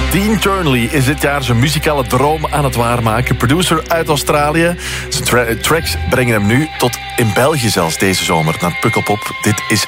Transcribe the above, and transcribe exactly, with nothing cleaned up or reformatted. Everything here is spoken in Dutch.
Dean Turnley is dit jaar zijn muzikale droom aan het waarmaken. Producer uit Australië. Zijn tra- tracks brengen hem nu tot in België zelfs deze zomer naar Pukkelpop. Dit is